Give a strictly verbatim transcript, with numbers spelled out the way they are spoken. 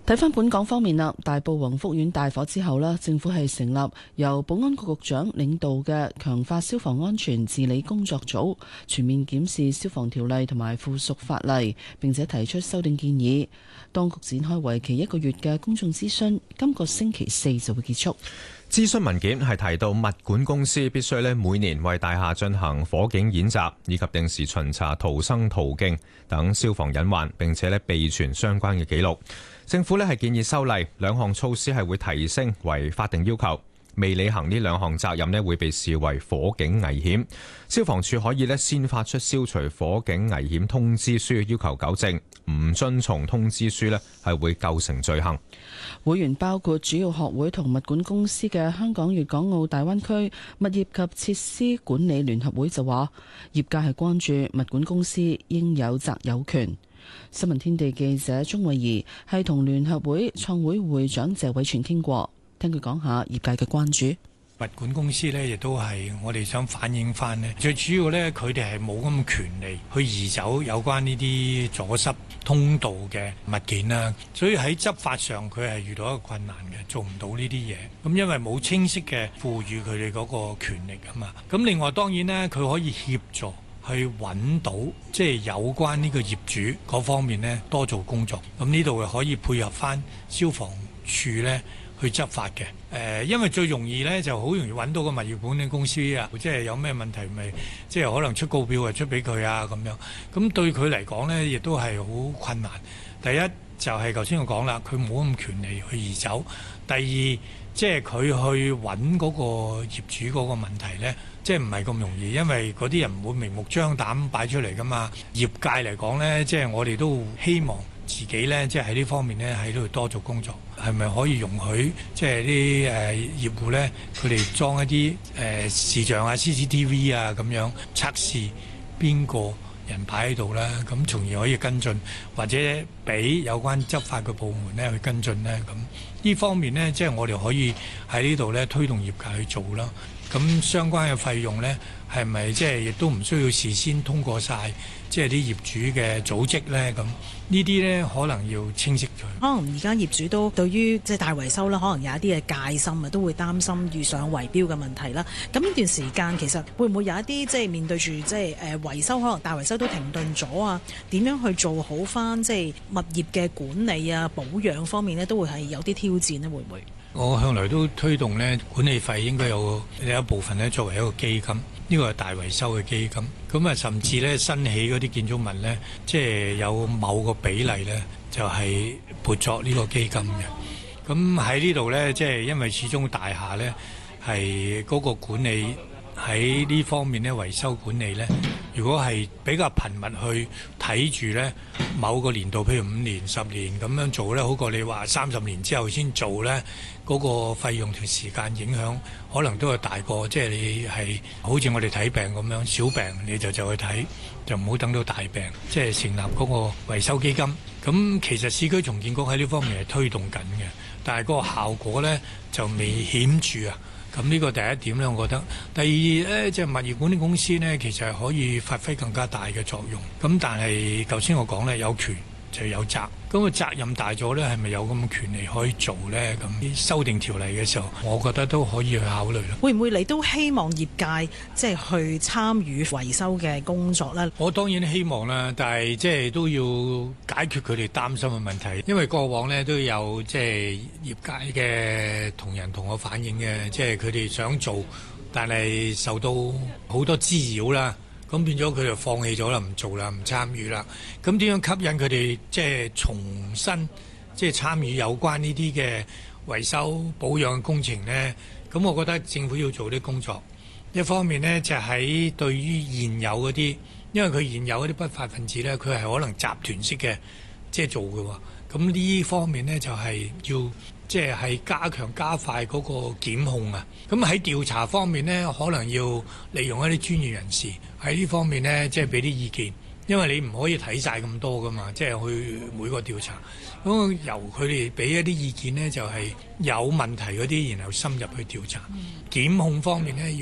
睇翻本港方面啦，大埔宏福苑大火之後咧，政府係成立由保安局局長領導嘅強化消防安全治理工作組，全面檢視消防條例同埋附屬法例，並且提出修訂建議。當局展開為期一個月嘅公眾諮詢，今個星期四就會結束。 諮詢文件係提到物管公司必須咧每年為大廈進行火警演習，以及定時巡查逃生途徑等消防隱患，並且咧備存相關嘅記錄。政府咧係建議修例，兩項措施係會提升為法定要求。未履行呢兩項責任咧，會被視為火警危險。消防處可以咧先發出消除火警危險通知書，要求糾正。唔遵從通知書咧，係會構成罪行。 會員包括主要學會同物管公司嘅香港粵港澳大灣區物業及設施管理聯合會就話，業界係關注物管公司應有責有權。新聞天地記者鍾慧儀係同聯合會創會會長謝偉全傾過，聽佢講下業界嘅關注。 物管公司呢，亦都係我哋想反映翻呢，最主要呢，佢哋係冇咁嘅權利去移走有關呢啲阻塞通道嘅物件啦，所以喺執法上佢係遇到一個困難嘅，做唔到呢啲嘢。咁因為冇清晰嘅賦予佢哋嗰個權力啊嘛。咁另外當然呢，佢可以協助去揾到即係有關呢個業主嗰方面呢，多做工作。咁呢度可以配合翻消防處呢去執法嘅。誒、呃，因為最容易呢就好容易揾到個物業管理公司啊，即係有咩問題咪即係可能出告票啊出俾佢啊咁樣。咁對佢嚟講呢，亦都係好困難。第一就係頭先我講啦，佢冇咁權利去移走。第二即係佢去揾嗰個業主嗰個問題呢，即係唔係咁容易，因為嗰啲人唔會明目張膽擺出嚟噶嘛。業界嚟講呢，即係我哋都希望自己呢，即係喺呢方面呢，喺度多做工作，係咪可以容許即係啲誒業戶呢，佢哋裝一啲誒、呃、視像啊、C C T V 啊咁樣測試邊個人擺喺度啦，咁從而可以跟進，或者俾有關執法嘅部門呢去跟進呢。咁呢方面呢，即係我哋可以喺呢度呢推動業界去做啦。咁相關嘅費用呢，係咪即係亦都唔需要事先通過晒即係啲業主嘅組織呢？咁呢啲呢，可能要清晰咗。 可能而家業主都對於即係大維修啦，可能有一啲嘅戒心啊，都會擔心遇上圍標嘅問題啦。咁呢段時間其實會唔會有一啲即係面對住即係誒維修，可能大維修都停頓咗啊？點樣去做好翻即係物業嘅管理啊、保養方面呢，都會係有啲挑戰呢？會唔會？ 我向來都推動呢管理費應該有有一部分呢作為一個基金，呢個係大維修嘅基金。咁啊，甚至呢新起嗰啲建築物呢，即係有某個比例呢，就係撥作呢個基金嘅。咁喺呢度呢，即係因為始終大廈呢係嗰個管理喺呢方面呢維修管理呢，如果係比較頻密去睇住呢某個年度，譬如五年、十年咁樣做呢，好過你話三十年之後先做呢。嗰個費用同時間影響可能都係大過，即係你係好似我哋睇病咁樣，小病你就就去睇，就唔好等到大病，即係成立嗰個維修基金。咁其實市區重建局喺呢方面係推動緊嘅，但係嗰個效果呢就未顯著啊。咁呢個第一點呢，我覺得。第二呢，即係物業管理公司呢，其實係可以發揮更加大嘅作用。咁但係頭先我講呢，有權就有責，咁個責任大咗呢，係咪有咁嘅權利可以做呢？咁修訂條例嘅時候，我覺得都可以去考慮啦。 會唔會你都希望業界即係去參與維修嘅工作呢？ 我當然希望啦，但係即係都要解決佢哋擔心嘅問題，因為過往呢都有即係業界嘅同仁同我反映嘅，即係佢哋想做，但係受到好多滋擾啦。咁變咗佢就放棄咗啦，唔做啦，唔參與啦。咁點樣吸引佢哋即係重新即係參與有關呢啲嘅維修保養工程呢？咁我覺得政府要做啲工作。一方面呢，就喺對於現有嗰啲，因為佢現有嗰啲不法分子呢，佢係可能集團式嘅即係做嘅喎。咁呢方面呢，就係要即係係加強加快嗰個檢控啊。咁喺調查方面呢，可能要利用一啲專業人士喺呢方面呢，即係俾啲意見，因為你唔可以睇晒咁多噶嘛，即係去每個調查。咁由佢哋俾一啲意見呢，就係有問題嗰啲，然後深入去調查。檢控方面呢，